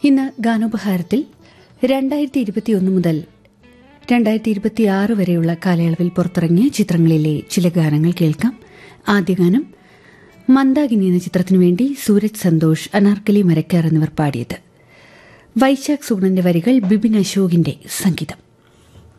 ഇന്ന് ഗാനോപഹാരത്തിൽ 2021 മുതൽ 2026 വരെയുള്ള കാലയളവിൽ പുറത്തിറങ്ങിയ ചിത്രങ്ങളിലെ ചില ഗാനങ്ങൾ കേൾക്കാം. ആദ്യ ഗാനം മന്ദാകിനി എന്ന ചിത്രത്തിനു വേണ്ടി സൂരജ് സന്തോഷ്, അനാർക്കലി മരക്കാർ എന്നിവർ പാടിയത്. വൈശാഖ് സുഗുണന്റെ വരികൾ, ബിപിൻ അശോകിന്റെ സംഗീതം.